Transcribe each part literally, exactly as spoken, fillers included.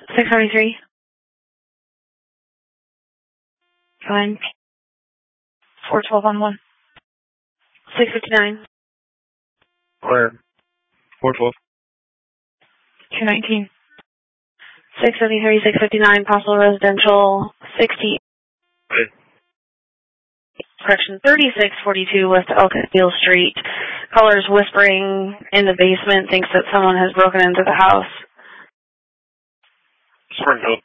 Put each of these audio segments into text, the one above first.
six seventy-three. Fine. four twelve on one. six fifty-nine. Where? four twelve. two nineteen. six seventy-three, six fifty-nine, possible residential, sixty. Okay. Correction, thirty-six forty-two West Elkdale Street. Caller's whispering in the basement, thinks that someone has broken into the house. Springfield.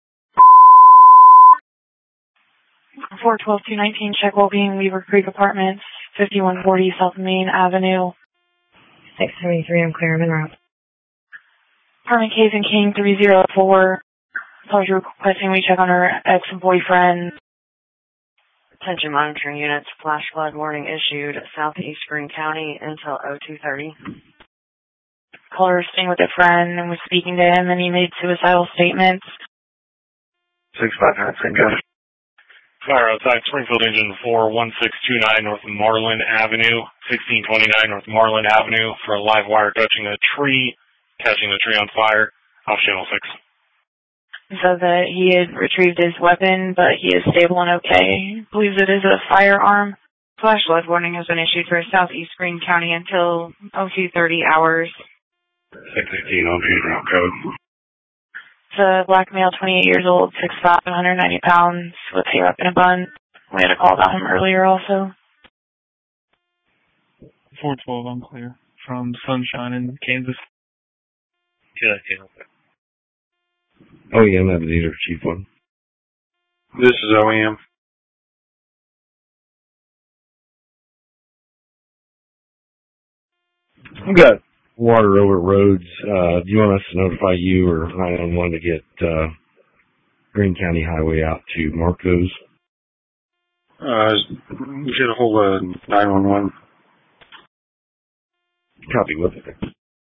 four twelve, two nineteen, check well-being, Weaver Creek Apartments, fifty-one forty South Main Avenue. six seventy-three, I'm clear, Monroe. Apartment case in King, three oh four. Caller's requesting we check on her ex-boyfriend. Attention monitoring units, flash flood warning issued, Southeast Greene County until oh two thirty. Caller was staying with a friend and was speaking to him, and he made suicidal statements. six five nine, same guy. Fire outside Springfield Engine four one six two nine North Marlin Avenue, sixteen twenty-nine North Marlin Avenue for a live wire touching a tree, catching the tree on fire, off channel six. He said that he had retrieved his weapon, but he is stable and okay. Believes it is a firearm. Flash flood warning has been issued for Southeast Greene County until oh two thirty hours. six fifteen on route code. It's a black male, twenty-eight years old, six five, one hundred ninety pounds, with hair up in a bun. We had a call about him earlier also. four twelve, I'm clear. From Sunshine in Kansas. Yeah, yeah. O E M, Ebenezer, Chief one. This is O E M. We've got water over roads. Uh, do you want us to notify you or nine one one to get uh, Greene County Highway out to mark those? Uh, get a hold of nine one one. Copy with it.